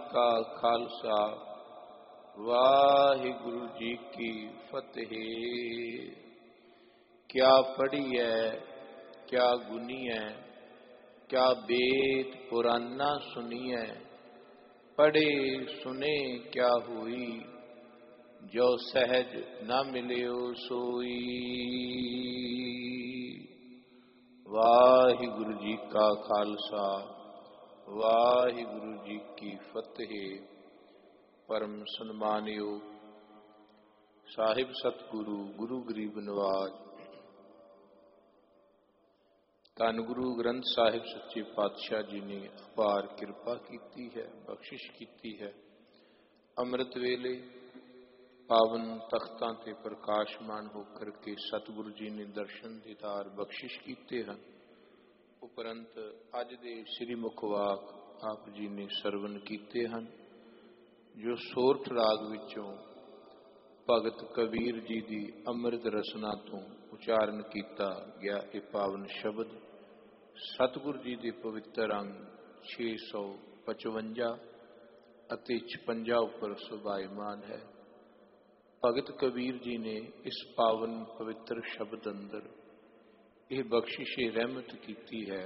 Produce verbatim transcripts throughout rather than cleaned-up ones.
का खालसा वाहिगुरु जी की फतेह। क्या पढ़ी है, क्या गुनी है, क्या बेद पुराना सुनी है। पढ़े सुने क्या हुई, जो सहज न मिलियो सोई। वाहिगुरु जी का खालसा वाहिगुरु जी की फतेह। परम सन्मानयोग साहिब सतगुरु गुरु गरीब नवाज धन गुरु ग्रंथ साहिब सच्चे पातशाह जी ने अपार किरपा की है, बख्शिश की है। अमृत वेले पावन तख्तां ते प्रकाशमान होकर के सतगुरु जी ने दर्शन दीदार बख्शिश किए हैं। उपरंत अज दे श्री मुखवाक आप जी ने सरवण किए हैं, जो सोरठ राग विचों भगत कबीर जी की अमृत रसना तो उचारण किया गया। ये पावन शब्द सतगुरु जी के पवित्र अंग छे सौ पचवंजा अते छपंजा उपर सुभाईमान है। भगत कबीर जी ने इस पावन पवित्र शब्द अंदर यह बख्शिशे रहमत की है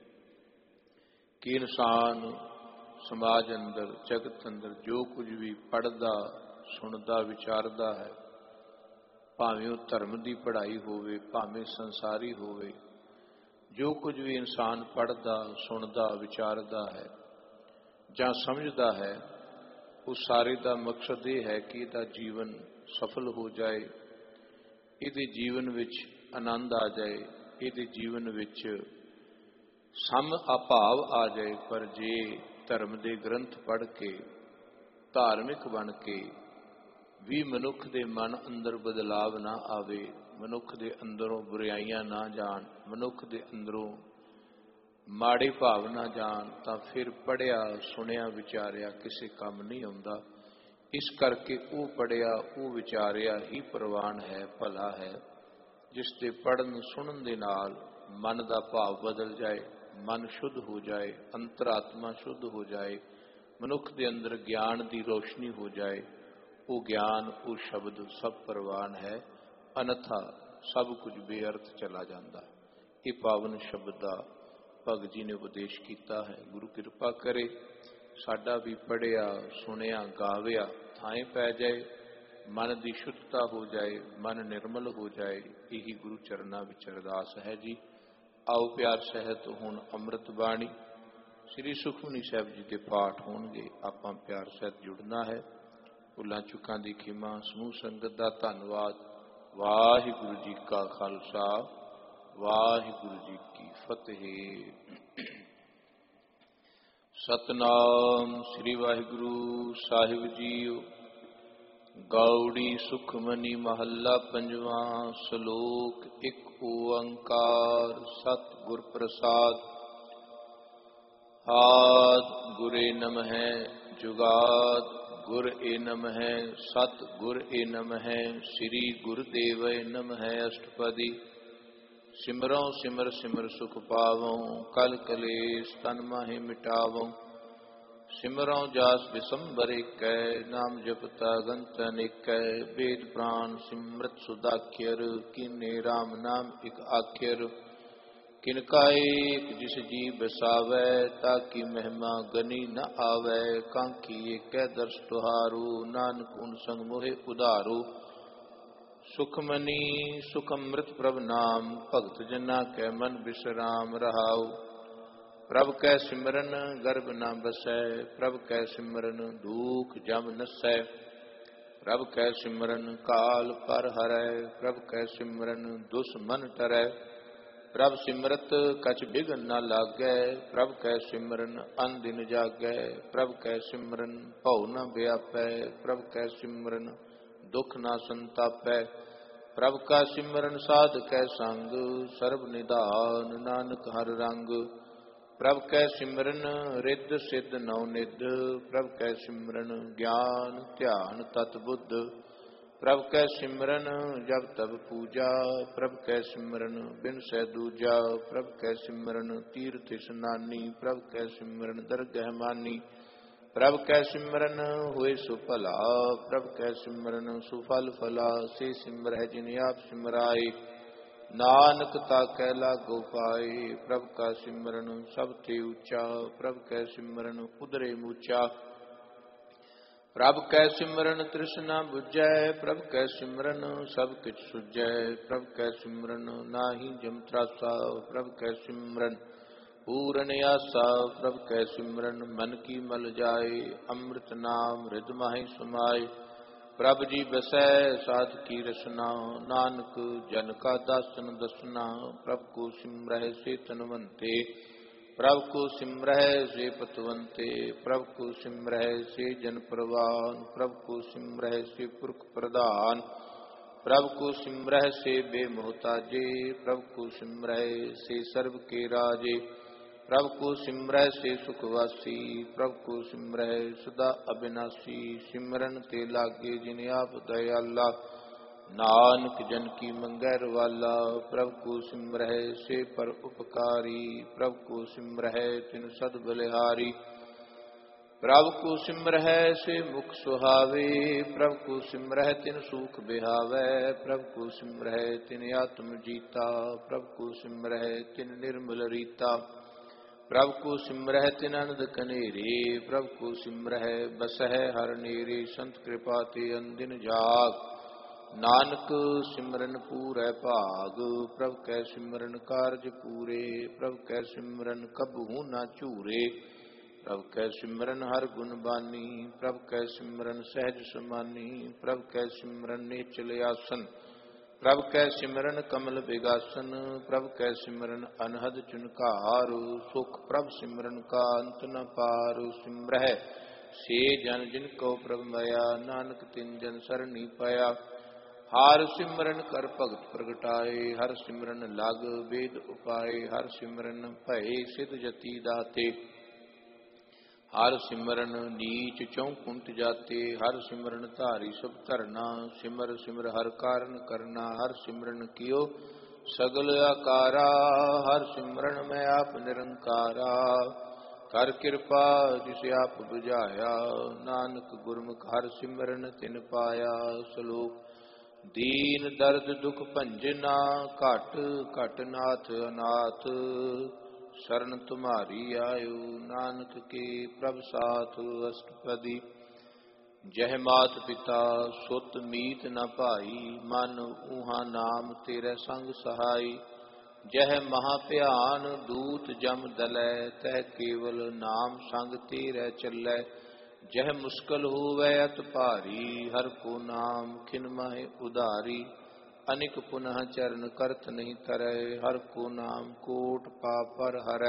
कि इंसान समाज अंदर जगत अंदर जो कुछ भी पढ़दा सुनदा विचारदा है, भावें वो धर्म की पढ़ाई होवे भावें संसारी होवे, जो कुछ भी इंसान पढ़दा सुनदा विचारदा है जां समझदा है, उस सारे का मकसद ये है कि इसका जीवन सफल हो जाए, ये जीवन विच आनंद आ जाए, ये जीवन विच सम अभाव आ जाए। पर जे धर्म के ग्रंथ पढ़ के धार्मिक बन के भी मनुख के मन अंदर बदलाव ना आवे, मनुख के अंदरों बुराइयां ना जान, मनुख के अंदरों माड़े भाव ना जान, तो फिर पढ़िया सुनिया विचारिया किसी काम नहीं आउंदा। इस करके वो पढ़िया वो विचारिया ही प्रवान है, भला है, जिसके पढ़न सुनन दे नाल मन का भाव बदल जाए, मन शुद्ध हो जाए, अंतरात्मा शुद्ध हो जाए, मनुख के अंदर ज्ञान की रोशनी हो जाए। वो ज्ञान वो शब्द सब प्रवान है, अन्यथा सब कुछ बेअर्थ चला जाता। ये पावन शब्द का भगत जी ने उपदेश किया है। गुरु कृपा करे साडा भी पढ़िया सुनिया गाविया थाएं पै जाए, मन की शुद्धता हो जाए, मन निर्मल हो जाए। यही गुरु चरना विच अरदास है जी। आओ प्यार सहित हुण अमृत बाणी श्री सुखमनी साहब जी के पाठ होणगे। आपां प्यार सहित जुड़ना है। भुलां चुकां दी खिमा, समूह संगत दा धन्नवाद। वाहिगुरु जी का खालसा वाहिगुरु जी की फतेह। सतनाम श्री वाहिगुरु साहिब जीओ। गौड़ी सुखमनी महला पंजवा। श्लोक एक ओंकार सत गुर प्रसाद। आद गुरे नमः जुगाद गुर ए नमः सत गुर ए नमः श्री गुरुदेव नमः अष्टपदी। सिमरों सिमर सिमर सुख पावों कल कलेश तन माहि मिटावों। सिमरों जास विसंबर कै नाम जपता गंत अनेकै। वेद प्राण सिमरत सुदाख्यर किन्ने राम नाम एक आख्यर। किनका एक जिस जी बसावै ताकि महिमा गनी न आवै। कांकी एक दर्श तुहारू नानक उन संग मोहे उदारू। सुखमनी सुखमृत प्रभ नाम भगत जना कै मन विश्राम रहाऊ। प्रभ कै सिमरन गर्भ न बसै प्रभ कै सिमरन दुख जम नसै। प्रभ कै सिमरन काल पर हरै प्रभ कै सिमरन दुश्मन टरै। प्रभ सिमरत कछ बिघन न लागै प्रभ कै सिमरन अन दिन जागै। प्रभ कै सिमरन भौ न व्यापै प्रभ कै सिमरन दुख न संतापै। प्रभ का सिमरन साध कै संग सर्ब निधान नानक हर रंग। प्रभ कै सिमरन रिद्ध सिद्ध नौ निध प्रभ कै सिमरन ज्ञान ध्यान तत बुद्ध। प्रभ कै सिमरन जब तब पूजा प्रभ कै सिमरन बिन सै दूजा। प्रभ कै सिमरन तीर्थ स्नानी प्रभ कै सिमरन दरगह मानी। प्रभ कै सिमरन हुए सुफला, प्रभ कै सिमरन सुफल फला। से सिमरह जिन आप सिमराए, नानक ताकै लागो पाए। प्रभ का सिमरन सब ते ऊंचा, प्रभ कै सिमरन उदरे मूचा। प्रभ कै सिमरन तृष्णा बुझै, प्रभ कै सिमरन सब किछ सुझै। प्रभ कै सिमरन नाहि जम त्रासा, प्रभ कै सिमरन पूरन आसा। प्रभ कै सिमरन मन की मल जाए, अमृत नाम हृद माहि समाए। प्रभ जी बसै साध की रसना, नानक जन का दासन दसना। प्रभ को सिमरह से तनवंते, प्रभ को सिमरह से पतवंते। प्रभ को सिमरह से जन परवान, प्रभ को सिमरह से पुरख प्रधान। प्रभ को सिमरह से बेमोहताजे, प्रभ को सिमरह से सर्व के राजे। प्रभ को सिमरह से सुखवासी, प्रभ को सिमरह सदा अविनाशी। सिमरन ते लागे जिन आप दयाला, नानक जन की मंगैर वाला। प्रभ को सिमरह से पर उपकारी, प्रभ को सिमरह तिन सद बलिहारी। प्रभ को सिमरह से मुख सुहावे, प्रभ को सिमरह तिन सुख बिहावे। प्रभ को सिमरह तिन आत्म जीता, प्रभ को सिमरह तिन निर्मल रीता। प्रभ को सिमरह तिन अनंद कनेरे, प्रभ को सिमरह बसह हर नेरे। संत कृपा ते अंदिन जाग, नानक सिमरन पूरै भाग। प्रभ कै सिमरन कारज पूरे, प्रभ कै सिमरन कबहू न चूरे। प्रभ कै सिमरन हर गुण बानी, प्रभ कै सिमरन सहज समानी। प्रभ कै सिमरन निचल आसन, प्रभ कै सिमरन कमल बिगासन। प्रभ कै सिमरन अनहद चुनकार, सुख प्रभ सिमरन का अंत न पार। सिमरह से जन जिन को प्रभ मया, नानक तिन जन सरनी पाया। हर सिमरन कर भगत प्रगटाए, हर सिमरन लग वेद उपाय। हर सिमरन भय सिद्ध जति दाते, हर सिमरन नीच चौकुंट जाते। हर सिमरन धारी सब धरना, सिमर सिमर हर कारण करना। हर सिमरन कियो सगल आकारा, हर सिमरन में आप निरंकारा। कर कृपा जिसे आप बुझाया, नानक गुरमुख हर सिमरन तिन पाया। श्लोक दीन दर्द दुख भंजना, घट घट नाथ अनाथ। शरण तुम्हारी आयो, नानक के प्रभ साथ। अष्टपदी जह मात पिता सुत मीत न भाई, मन ऊहा नाम तेरे संग सहाय। जह महाभयान दूत जम दलै, तह केवल नाम संग तेरे चलै। जह मुश्किल होवै अत भारी, हर को नाम खिन माहे उधारी। अनिक पुनः चरण करत नहीं तरय, हर को नाम कोट पाप पर हरै।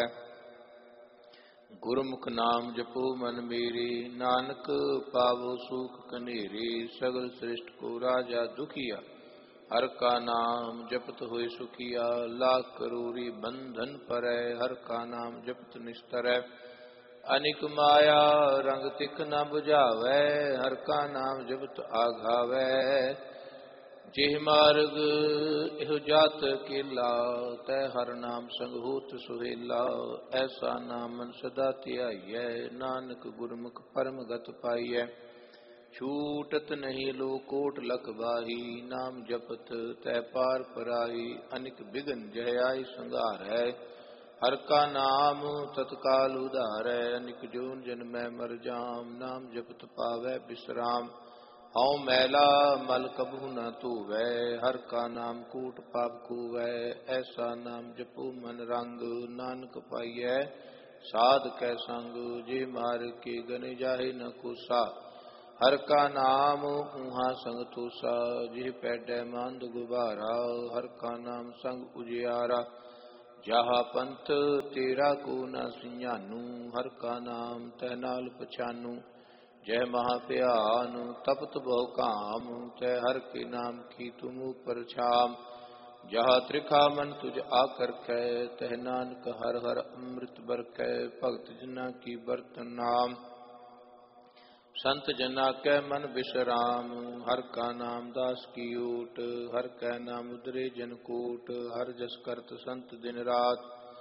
गुरमुख नाम जपो मन मेरे, नानक पावो सुख कनेरे। सगल सृष्ट को राजा दुखिया, हर का नाम जपत होए सुखिया। लाख करोड़ी बंधन परै, हर का नाम जपत निस्तरै। अनिक माया रंग तिख न बुझावै, हर का नाम जपत आघावै। जेह मार्ग एहो जात केला, तै हर नाम संग होत सुहेला। ऐसा नाम मन सदा ध्याइयै, नानक गुरमुख परम गत पाइयै। छूटत नहीं लो कोट लख बाही, नाम जपत तै पार पराई। अनिक बिघन जह आई संघारै, हर का नाम तत्काल उधारै। अनिक जोन जन्मै मर जाम, नाम जपत पावै विश्राम। हਉ मैला मल कबहू न धोवै, हर का नाम कूट पाप खूवै। ऐसा नाम जपो मन रंग, नानक पाइयै साध कै संग। जे मार के गने जाहे न कोसा, हर का नाम ऊहा संग तोसा। जिह पैडै मांद गुबारा, हर का नाम संग उजियारा। जहा पंथ तेरा को न सिंजानू, हर का नाम तै नाल पछानू। जय महाभयान तपत बहु काम, तै हर के नाम की तुम ऊपर छाम। जहा त्रिखा मन तुझ आकर कै, तह नानक हर हर अमृत बरकै। भगत जना की बरतन नाम, संत जना कै मन विश्राम। हर का नाम दास की ओट, हर कै नाम उदरे जन कोट। हर जस करत संत दिन रात,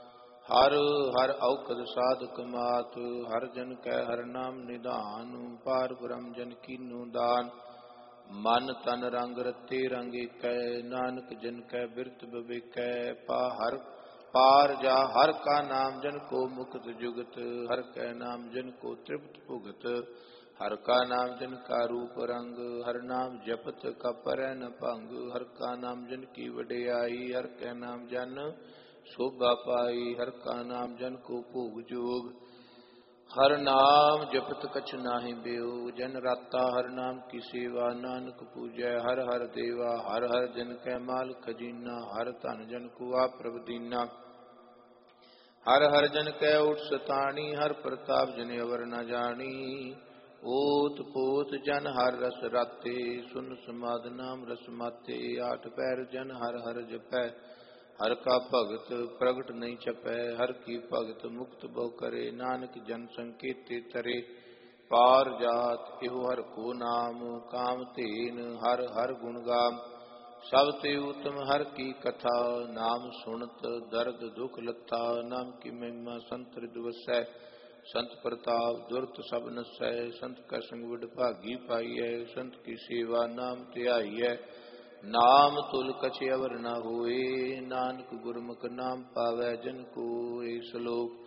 ਹਰ ਹਰ ਔਕਦ ਸਾਧਕ ਮਾਤ, ਹਰ ਜਨ ਕੈ ਹਰ ਨਾਮ ਨਿਧਾਨ, ਪਾਰ ਬ੍ਰਹਮ ਜਨ ਕੀਨੂ ਦਾਨ। ਮਨ ਤਨ ਰੰਗ ਰਤੇ ਰੰਗ ਏਕੈ, ਨਾਨਕ ਜਨ ਕੈ ਬਿਰਤ ਬਵੇਕੈ। ਪਾ ਹਰ ਪਾਰ ਜਾ ਹਰ ਕਾ ਨਾਮ, ਜਨ ਕੋ ਮੁਕਤ ਜੁਗਤ, ਹਰ ਕੈ ਨਾਮ ਜਨ ਕੋ ਤ੍ਰਿਪਤ ਭੁਗਤ। ਹਰ ਕਾ ਨਾਮ ਜਨ ਕਾ ਰੂਪ ਰੰਗ, ਹਰ ਨਾਮ ਜਪਤ ਕਪਰੈ ਨ ਭੰਗ। ਹਰ ਕਾ ਨਾਮ ਜਨ ਕੀ ਵਡਿਆਈ, ਹਰ ਕੈ ਨਾਮ ਜਨ ਸੋਭਾ ਪਾਈ। ਹਰ ਕਾ ਨਾਮ ਜਨ ਕੋ ਭੋਗ ਜੋਗ, ਹਰ ਨਾਮ ਜਪਤ ਕਛ ਨਾਹਿ ਬਿਉ। ਜਨ ਰਾਤਾ ਹਰ ਨਾਮ ਕੀ ਸੇਵਾ, ਨਾਨਕ ਪੂਜੈ ਹਰ ਹਰ ਦੇਵਾ। ਹਰ ਹਰ ਜਨ ਕੈ ਮਾਲ ਖਜੀਨਾ, ਹਰ ਧਨ ਜਨ ਕੋ ਆਪ ਪ੍ਰਭ ਦੀਨਾ। ਹਰ ਹਰ ਜਨ ਕੈ ਓਟ ਸਤਾਣੀ, ਹਰ ਪ੍ਰਤਾਪ ਜਨ ਅਵਰ ਨ ਜਾਣੀ। ਓਤ ਪੋਤ ਜਨ ਹਰ ਰਸ ਰਾਤੇ, ਸੁਨ ਸਮਾਦ ਨਾਮ ਰਸ ਮਾਤੇ। ਆਠ ਪੈਰ ਜਨ ਹਰ ਹਰ ਜਪੈ, ਹਰ ਕਾ ਭਗਤ ਪ੍ਰਗਟ ਨਹੀਂ ਛਪੈ। ਹਰ ਕੀ ਭਗਤ ਮੁਕਤ ਬਹੁ ਕਰੇ, ਨਾਨਕ ਜਨ ਸੰਕੇਤੇ ਤਰੇ। ਪਾਰ ਜਾਤ ਇਹੋ ਹਰ ਕੋ ਨਾਮ, ਕਾਮ ਧੇਨ ਹਰ ਹਰ ਗੁਣ ਗਾਮ। ਸਭ ਤੇ ਉਤਮ ਹਰ ਕੀ ਕਥਾ, ਨਾਮ ਸੁਣਤ ਦਰਦ ਦੁਖ ਲੱਥਾ। ਨਾਮ ਕੀ ਮਹਿਮਾ ਸੰਤ ਰਿਦ ਵਸੈ, ਸੰਤ ਪ੍ਰਤਾਪ ਦੁਰਤ ਸਭ ਨਸੈ। ਸੰਤ ਕਾ ਸੰਗ ਵਡ ਭਾਗੀ ਪਾਈਐ, ਸੰਤ ਕੀ ਸੇਵਾ ਨਾਮ ਧਿਆਈਐ। ਨਾਮ ਤੁਲ ਕਛ ਅਵਰ ਨ ਹੋਏ, ਨਾਨਕ ਗੁਰਮੁਖ ਨਾਮ ਪਾਵੈ ਜਨ ਕੋਇ। ਸ਼ਲੋਕ